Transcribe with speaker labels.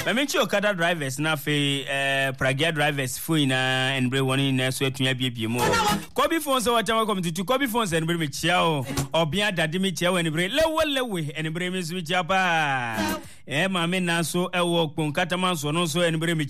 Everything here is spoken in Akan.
Speaker 1: menchi okada drivers na fe pragia drivers fo ina enbre woni na so atua biebie mu Kobi phones wata come to Kobi phones enbre me chia o obia dade me chia enbre lewe enbre me so chia pa ma me na so ewo kponkata man so no so enbre me